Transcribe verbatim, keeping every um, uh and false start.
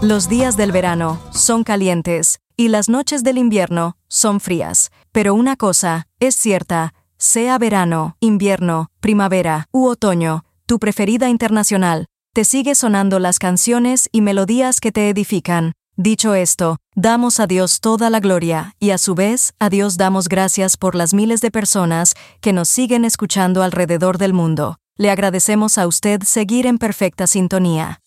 Los días del verano son calientes y las noches del invierno son frías. Pero una cosa es cierta, sea verano, invierno, primavera u otoño, tu preferida internacional, te sigue sonando las canciones y melodías que te edifican. Dicho esto, damos a Dios toda la gloria y a su vez a Dios damos gracias por las miles de personas que nos siguen escuchando alrededor del mundo. Le agradecemos a usted seguir en perfecta sintonía.